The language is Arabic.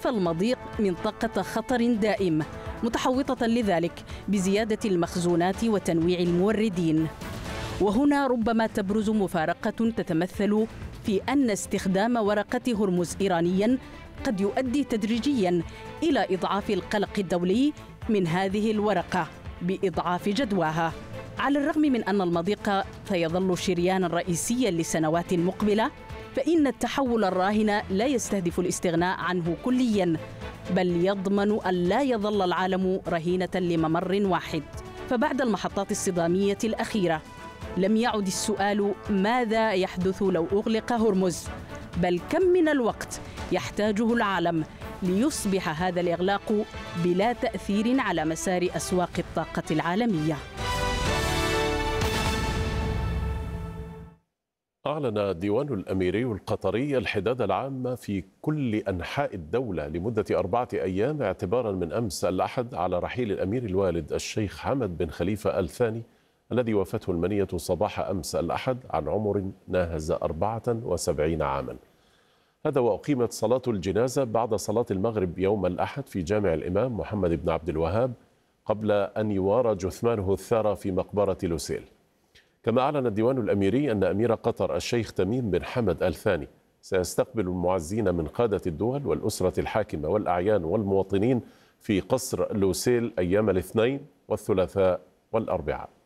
صنف المضيق منطقة خطر دائم، متحوطة لذلك بزيادة المخزونات وتنويع الموردين. وهنا ربما تبرز مفارقة تتمثل في أن استخدام ورقة هرمز إيرانياً قد يؤدي تدريجياً إلى إضعاف القلق الدولي من هذه الورقة بإضعاف جدواها. على الرغم من أن المضيق سيظل شرياناً رئيسياً لسنوات مقبلة، فإن التحول الراهن لا يستهدف الاستغناء عنه كلياً، بل يضمن أن لا يظل العالم رهينة لممر واحد. فبعد المحطات الصدامية الأخيرة لم يعد السؤال ماذا يحدث لو أغلق هرمز، بل كم من الوقت يحتاجه العالم ليصبح هذا الإغلاق بلا تأثير على مسار أسواق الطاقة العالمية. أعلن الديوان الأميري القطري الحداد العام في كل أنحاء الدولة لمدة 4 أيام اعتبارا من أمس الأحد على رحيل الأمير الوالد الشيخ حمد بن خليفة الثاني الذي وافته المنية صباح أمس الأحد عن عمر ناهز 74 عاما. هذا وأقيمت صلاة الجنازة بعد صلاة المغرب يوم الأحد في جامع الإمام محمد بن عبد الوهاب، قبل أن يوارى جثمانه الثرى في مقبرة لوسيل. كما أعلن الديوان الأميري أن أمير قطر الشيخ تميم بن حمد الثاني سيستقبل المعزين من قادة الدول والأسرة الحاكمة والأعيان والمواطنين في قصر لوسيل أيام الاثنين والثلاثاء والأربعاء.